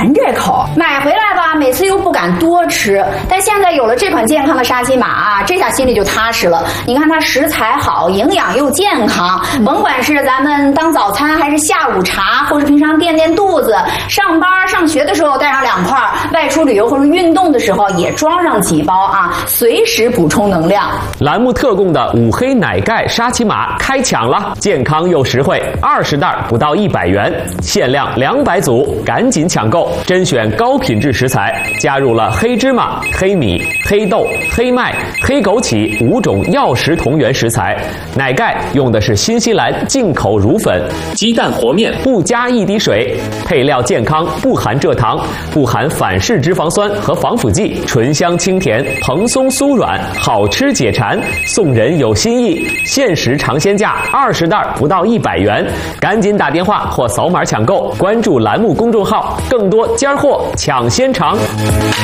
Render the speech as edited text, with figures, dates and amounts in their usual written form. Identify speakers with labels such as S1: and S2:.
S1: 馋这口，买回来吧，每次又不敢多吃。但现在有了这款健康的沙琪玛啊，这下心里就踏实了。你看它食材好，营养又健康，甭管是咱们当早餐，还是下午茶，或是平常垫垫肚子，上班上学的时候带上2块，外出旅游或者运动的时候也装上几包啊，随时补充能量。
S2: 栏目特供的5黑奶盖沙琪玛开抢了，健康又实惠，20袋不到100元，限量200组，赶紧抢购！甄选高品质食材，加入了黑芝麻、黑米、黑豆、黑麦、黑枸杞5种药食同源食材。奶盖用的是新西兰进口乳粉，鸡蛋和面不加1滴水，配料健康，不含蔗糖，不含反式脂肪酸和防腐剂，醇香清甜，蓬松酥软，好吃解馋。送人有心意，限时尝鲜价20袋不到100元，赶紧打电话或扫码抢购，关注栏目公众号，更多尖货抢先尝。